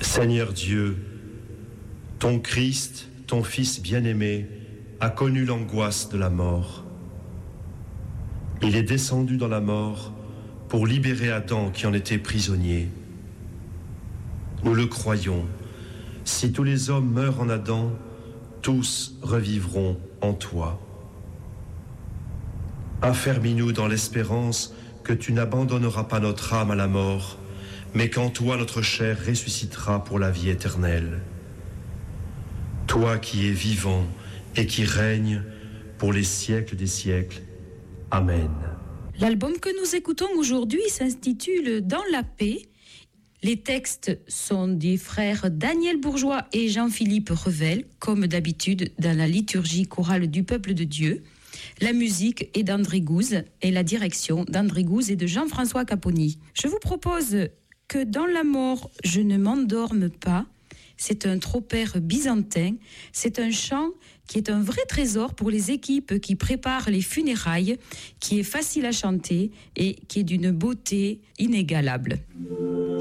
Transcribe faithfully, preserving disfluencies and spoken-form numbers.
Seigneur Dieu, ton Christ, ton Fils bien-aimé, a connu l'angoisse de la mort. Il est descendu dans la mort pour libérer Adam qui en était prisonnier. Nous le croyons. Si tous les hommes meurent en Adam, tous revivront en toi. Affermis-nous dans l'espérance que tu n'abandonneras pas notre âme à la mort, mais qu'en toi notre chair ressuscitera pour la vie éternelle. Toi qui es vivant et qui règnes pour les siècles des siècles. Amen. L'album que nous écoutons aujourd'hui s'intitule « Dans la paix ». Les textes sont des frères Daniel Bourgeois et Jean-Philippe Revel, comme d'habitude dans la liturgie chorale du peuple de Dieu. La musique est d'André Gouze et la direction d'André Gouze et de Jean-François Caponi. Je vous propose que dans la mort, je ne m'endorme pas. C'est un tropaire byzantin. C'est un chant qui est un vrai trésor pour les équipes qui préparent les funérailles, qui est facile à chanter et qui est d'une beauté inégalable.